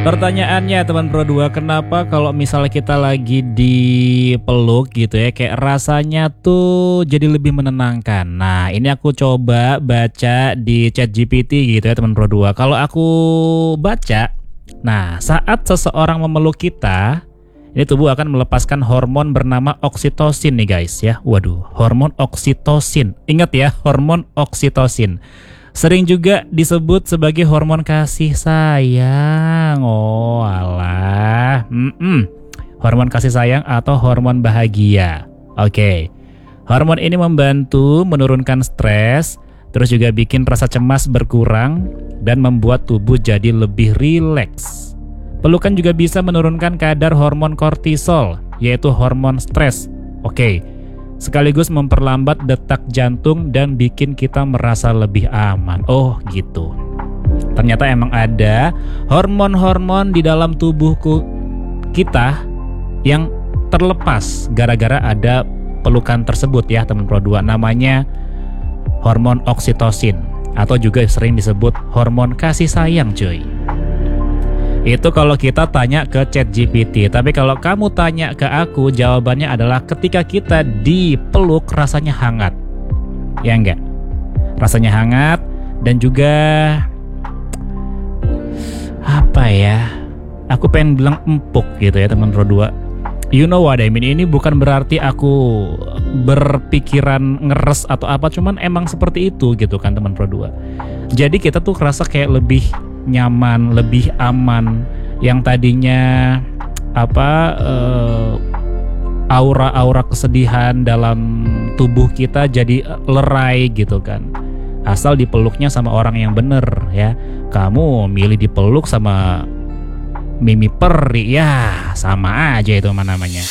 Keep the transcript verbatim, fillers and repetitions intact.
Pertanyaannya teman Pro dua, kenapa kalau misalnya kita lagi dipeluk gitu ya, kayak rasanya tuh jadi lebih menenangkan. Nah ini aku coba baca di ChatGPT gitu ya teman Pro dua. Kalau aku baca, nah saat seseorang memeluk kita, ini tubuh akan melepaskan hormon bernama oksitosin nih guys ya. Waduh, hormon oksitosin. Ingat ya, hormon oksitosin. Sering juga disebut sebagai hormon kasih sayang. Oh alah. Mm-mm. Hormon kasih sayang atau hormon bahagia. Oke. Hormon ini membantu menurunkan stres, terus juga bikin rasa cemas berkurang dan membuat tubuh jadi lebih rileks. Pelukan juga bisa menurunkan kadar hormon kortisol, yaitu hormon stres. Oke. Sekaligus memperlambat detak jantung dan bikin kita merasa lebih aman. Oh gitu. Ternyata emang ada hormon-hormon di dalam tubuhku kita yang terlepas gara-gara ada pelukan tersebut ya teman Pro dua. Namanya hormon oksitosin atau juga sering disebut hormon kasih sayang cuy. Itu kalau kita tanya ke ChatGPT. Tapi kalau kamu tanya ke aku, jawabannya adalah ketika kita dipeluk rasanya hangat. Ya enggak? Rasanya hangat dan juga apa ya? Aku pengen bilang empuk gitu ya teman Pro dua. You know what I mean. Ini bukan berarti aku berpikiran ngeres atau apa, cuman emang seperti itu gitu kan teman Pro dua. Jadi kita tuh kerasa kayak lebih nyaman, lebih aman. Yang tadinya apa uh, aura-aura kesedihan dalam tubuh kita jadi lerai gitu kan. Asal dipeluknya sama orang yang bener ya. Kamu milih dipeluk sama Mimi Peri ya sama aja itu mana namanya.